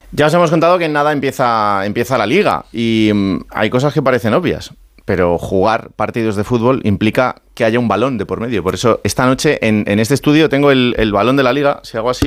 Ya os hemos contado que en nada empieza la liga y hay cosas que parecen obvias, pero jugar partidos de fútbol implica que haya un balón de por medio. Por eso esta noche en este estudio tengo el balón de la liga, si hago así,